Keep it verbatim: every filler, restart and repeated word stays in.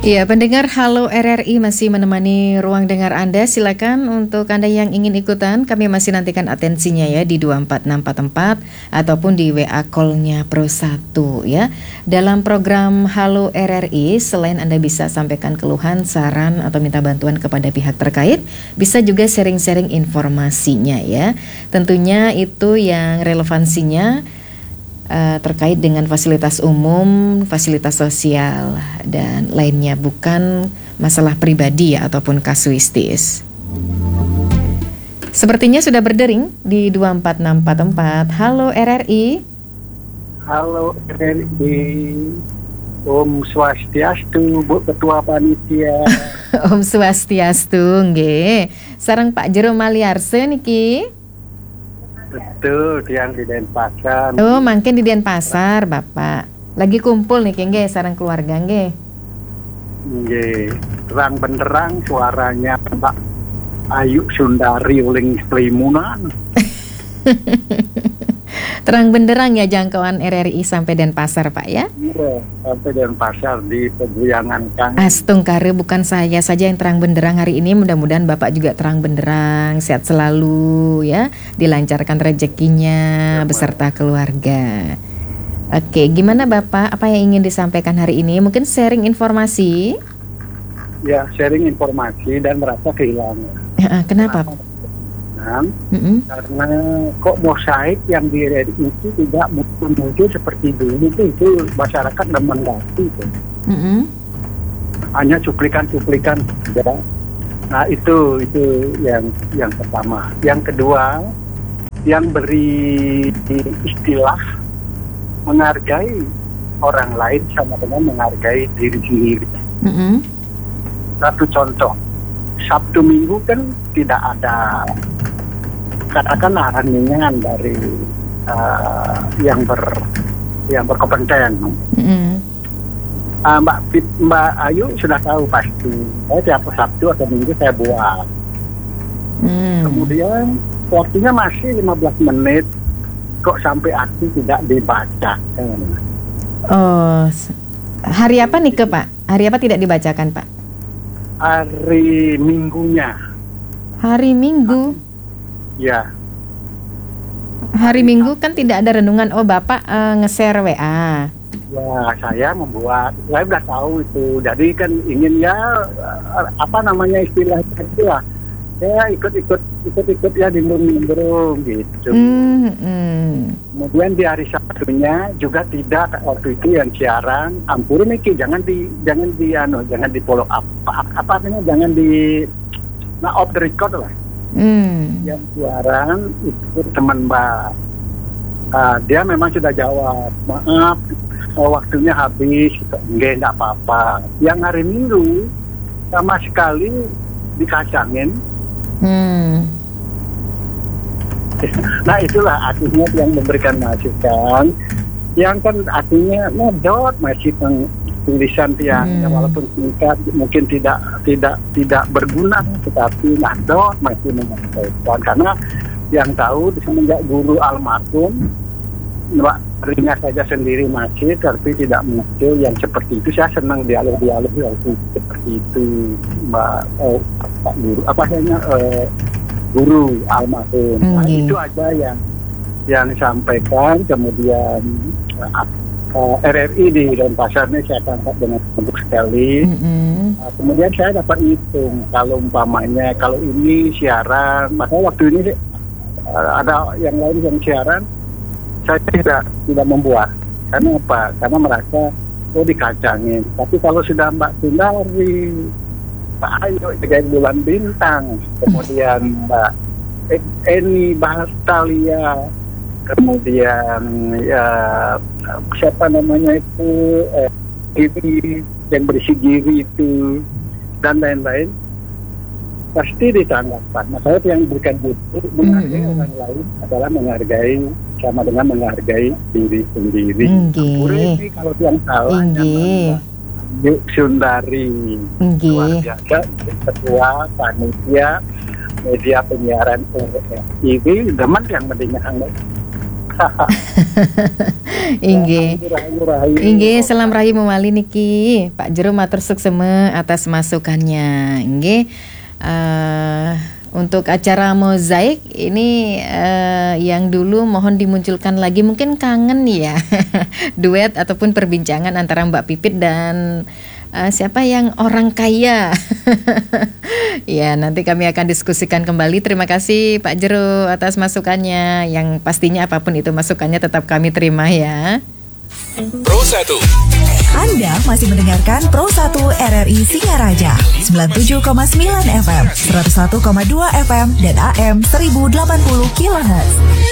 Iya, pendengar Halo R R I masih menemani ruang dengar Anda. Silakan untuk Anda yang ingin ikutan, kami masih nantikan atensinya ya di dua empat enam empat empat ataupun di W A call-nya Pro satu ya. Dalam program Halo R R I, selain Anda bisa sampaikan keluhan, saran atau minta bantuan kepada pihak terkait, bisa juga sharing-sharing informasinya ya. Tentunya itu yang relevansinya Uh, terkait dengan fasilitas umum, fasilitas sosial, dan lainnya, bukan masalah pribadi ya, ataupun kasuistis. Sepertinya sudah berdering di dua empat enam empat empat. Halo R R I. Halo R R I. Om Swastiastu, Bu Ketua Panitia. Om Swastiastu, nggih. Sareng Pak Jero Maliarse niki. Betul, yang di Denpasar. Oh, mungkin di Denpasar, Bapak. Lagi kumpul nih, nggih, sareng keluarga nggih. Nggih, terang benderang suaranya Mbak Ayu Sundari uling Selimunan. Terang benderang ya jangkauan R R I sampai Denpasar, Pak ya? Iya, sampai Denpasar di Peguyangan Kang. Astung kare, bukan saya saja yang terang benderang hari ini. Mudah-mudahan Bapak juga terang benderang, sehat selalu ya, dilancarkan rezekinya ya, beserta keluarga. Oke, gimana Bapak? Apa yang ingin disampaikan hari ini? Mungkin sharing informasi? Ya, sharing informasi dan merasa kehilangan. Ya, kenapa? kenapa? Mm-hmm. Karena kok mosaik yang di R R I itu tidak muncul seperti dulu, itu itu masyarakat demen ganti itu. Mm-hmm. Hanya cuplikan-cuplikan ya. Nah itu itu yang yang pertama. Yang kedua, yang beri istilah menghargai orang lain sama dengan menghargai diri sendiri. Mm-hmm. Satu contoh, Sabtu Minggu kan tidak ada katakanlah randingan dari uh, yang ber yang berkompeten. Mm. Uh, Mbak Mbak Ayu sudah tahu pasti. Saya tiap Sabtu atau Minggu saya buat. Mm. Kemudian waktunya masih lima belas menit, kok sampai arti tidak dibaca. Oh, hari apa nih ke Pak? Hari apa tidak dibacakan Pak? Hari Minggunya. Hari Minggu. Ya. Hari Minggu kan tidak ada renungan. Oh, Bapak uh, nge-share W A. Ya, saya membuat. Saya sudah tahu itu. Jadi kan ingin ya apa namanya istilah itu lah. Saya ikut-ikut ikut-ikut ya nimbrung-nimbrung gitu. Mm-hmm. Kemudian di hari Sabtunya juga tidak waktu itu yang siaran. Ampun Niki, jangan di jangan di ano, jangan di follow up. Apa apa namanya? Jangan di nah off the record lah. Hmm. Yang siaran itu teman Mbak, uh, dia memang sudah jawab, maaf oh, waktunya habis, enggak, enggak apa-apa. Yang hari Minggu sama sekali dikacangin. Hmm. Nah itulah artinya yang memberikan masukan, yang kan artinya ngedot masih peng tulisan yang hmm. walaupun singkat mungkin tidak tidak tidak berguna, tetapi ngadot masih menyampaikan karena yang tahu semenjak guru almarhum Mbak Rina saja sendiri masih, tapi tidak muncul yang seperti itu. Saya senang dialog-dialog yang seperti itu Mbak eh, Pak Guru apa hanya eh, guru almarhum. Hmm. Nah, itu aja yang yang disampaikan. Kemudian eh, Uh, R R I di Denpasar ini saya tangkap dengan bagus sekali. Mm-hmm. uh, kemudian saya dapat hitung kalau umpamanya kalau ini siaran, maka waktu ini uh, ada yang lain yang siaran, saya tidak tidak membuat. Karena apa? Karena merasa oh dikacangin. Tapi kalau sudah Mbak Sundari, Pak Ayu tiga bulan bintang, kemudian Mbak Eni Bastalia, kemudian ya siapa namanya itu eh, ini yang berisi diri itu dan lain-lain pasti ditanggapan. Nah saya yang berikan butuh menghargai mm-hmm. orang lain adalah menghargai sama dengan menghargai diri sendiri. Mm-hmm. Ini kalau yang salah mm-hmm. Yuk Sundari mm-hmm. luar biasa ketua panitia media penyiaran ini demen yang mendengar Inggih. Rahayu, rahayu. Inggih, salam rahayu mewali niki. Pak Jero matur sukseme atas masukannya. Inggih. Uh, untuk acara mozaik ini uh, yang dulu mohon dimunculkan lagi, mungkin kangen ya. Duet ataupun perbincangan antara Mbak Pipit dan Uh, siapa yang orang kaya. Ya, nanti kami akan diskusikan kembali. Terima kasih Pak Jero atas masukannya. Yang pastinya apapun itu masukannya tetap kami terima ya. Pro satu. Anda masih mendengarkan Pro satu R R I Singaraja sembilan puluh tujuh koma sembilan F M, seratus satu koma dua F M dan A M seribu delapan puluh kilohertz.